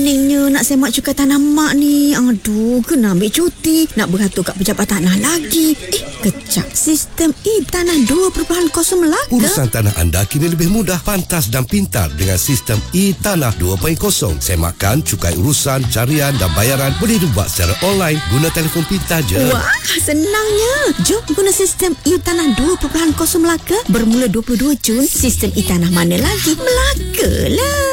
peningnya nak semak cukai tanah mak ni. Aduh, kena ambil cuti. Nak beratur kat pejabat tanah lagi. Kejap. Sistem e-Tanah 2.0 Melaka. Urusan tanah anda kini lebih mudah, pantas dan pintar dengan sistem e-Tanah 2.0. Semakan, cukai urusan, carian dan bayaran boleh dibuat secara online guna telefon pintar je. Wah, senangnya. Jom guna sistem e-Tanah 2.0 Melaka. Bermula 22 Jun. Sistem e-Tanah mana lagi? Melaka lah.